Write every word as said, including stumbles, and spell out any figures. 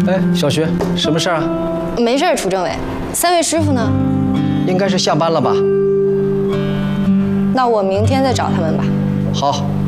哎，小徐，什么事儿啊？ 没事儿，楚政委。三位师傅呢？ 应该是下班了吧？ 那我明天再找他们吧。 好。